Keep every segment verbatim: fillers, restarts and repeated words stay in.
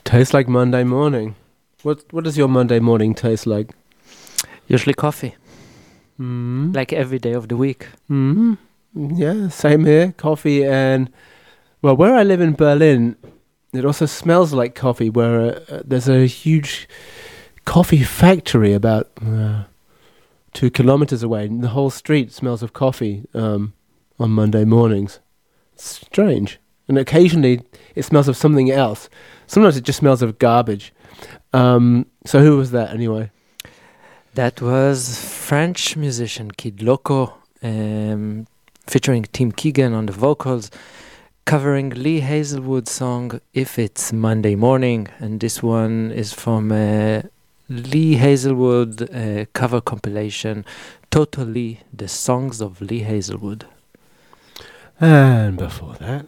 Tastes like Monday morning. What What does your Monday morning taste like? Usually coffee, Mm. like every day of the week. Mm. Yeah, same here. Coffee and well, where I live in Berlin, it also smells like coffee. Where uh, there's a huge coffee factory about uh, two kilometers away, and the whole street smells of coffee um, on Monday mornings. It's strange, and occasionally it smells of something else. Sometimes it just smells of garbage. Um, so who was that anyway? That was French musician Kid Loco, um, featuring Tim Keegan on the vocals, covering Lee Hazelwood's song If It's Monday Morning. And this one is from uh, Lee Hazelwood uh, cover compilation, Totally the Songs of Lee Hazelwood. And before that,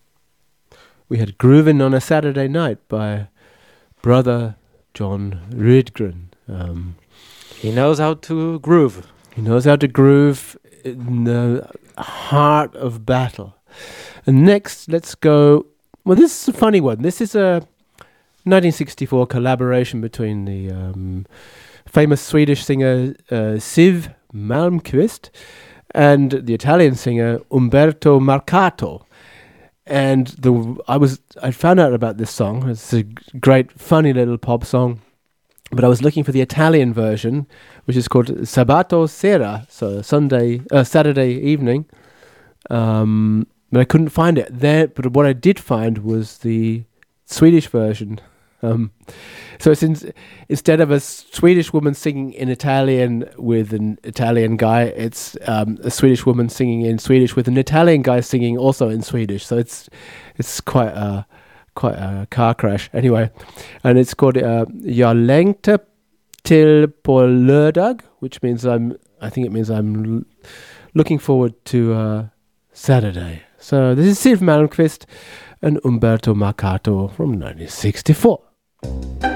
we had Groovin' on a Saturday Night by brother John Rydgren. Um, He knows how to groove. he knows how to groove in the heart of battle. And next, let's go. Well, this is a funny one. This is a nineteen sixty-four collaboration between the um, famous Swedish singer uh, Siw Malmkvist and the Italian singer Umberto Marcato. And the I was I found out about this song. It's a great, funny little pop song. But I was looking for the Italian version, which is called Sabato Sera, so Sunday, uh, Saturday evening. Um, but I couldn't find it there. But what I did find was the Swedish version. Um, so it's in, instead of a Swedish woman singing in Italian with an Italian guy, it's um, a Swedish woman singing in Swedish with an Italian guy singing also in Swedish. So it's it's quite a quite a car crash anyway, and it's called uh, Jag längtar till på lördag, which means I'm I think it means I'm l- looking forward to uh, Saturday. So this is Siw Malmkvist and Umberto Marcato from nineteen sixty-four.